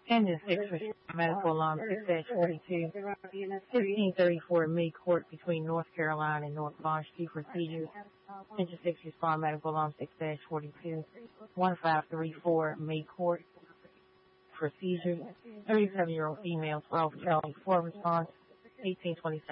Engine 6 for medical alarm 6-42. 1534 May Court between North Carolina and North Bond Street procedures. Engine 6 respond medical alarm 6-42. 1534 May Court procedures. 37-year-old female 12 Charlie 4 response 1827.